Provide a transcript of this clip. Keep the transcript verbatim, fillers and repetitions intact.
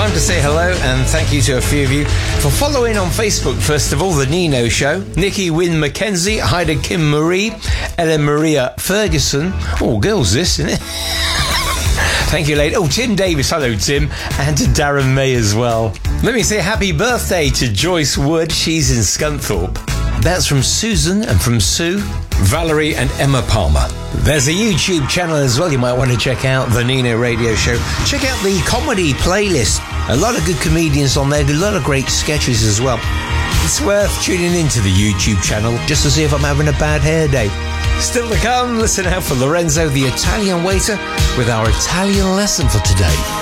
Time to say hello and thank you to a few of you for following on Facebook. First of all, The Nino Show, Nikki Wynne Mackenzie, Haida Kim Marie, Ellen Maria Ferguson. Oh, girls this, isn't it? Thank you, lady. Oh, Tim Davis. Hello, Tim. And to Darren May as well. Let me say happy birthday to Joyce Wood. She's in Scunthorpe. That's from Susan and from Sue, Valerie and Emma Palmer. There's a YouTube channel as well you might want to check out, The Nino Radio Show. Check out the comedy playlist. A lot of good comedians on there, a lot of great sketches as well. It's worth tuning into the YouTube channel just to see if I'm having a bad hair day. Still to come, listen out for Lorenzo the Italian waiter with our Italian lesson for today.